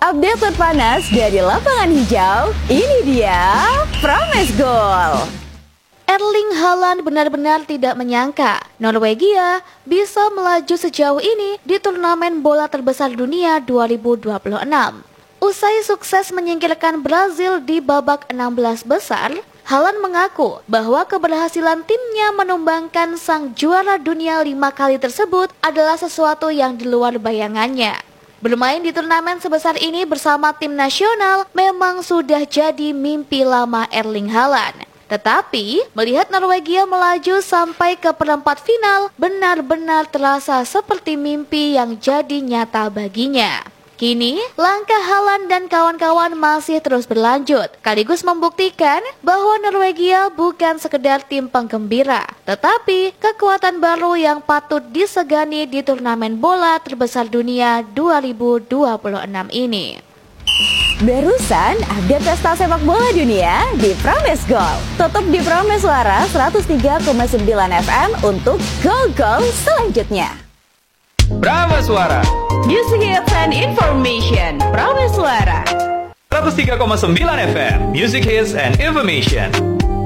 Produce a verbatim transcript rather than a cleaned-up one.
Update terpanas dari lapangan hijau, ini dia Promes Goal. Erling Haaland benar-benar tidak menyangka Norwegia bisa melaju sejauh ini di turnamen bola terbesar dunia dua ribu dua puluh enam. Usai sukses menyingkirkan Brazil di babak enam belas besar, Haaland mengaku bahwa keberhasilan timnya menumbangkan sang juara dunia lima kali tersebut adalah sesuatu yang di luar bayangannya. Bermain di turnamen sebesar ini bersama tim nasional memang sudah jadi mimpi lama Erling Haaland. Tetapi, melihat Norwegia melaju sampai ke perempat final benar-benar terasa seperti mimpi yang jadi nyata baginya. Kini, langkah Haaland dan kawan-kawan masih terus berlanjut, sekaligus membuktikan bahwa Norwegia bukan sekedar tim penggembira, tetapi kekuatan baru yang patut disegani di turnamen bola terbesar dunia dua ribu dua puluh enam ini. Barusan update pesta sepak bola dunia di Promes Goal. Tutup di Promes Suara seratus tiga koma sembilan F M untuk gol-gol selanjutnya. Promes Suara Music Hits and Information. Promes Suara seratus tiga koma sembilan F M Music Hits and Information.